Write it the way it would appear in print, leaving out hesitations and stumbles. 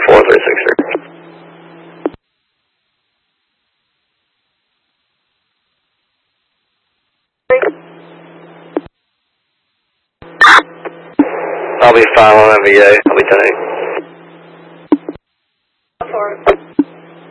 436, sir. I'll be fine on MVA. I'll be 10-8.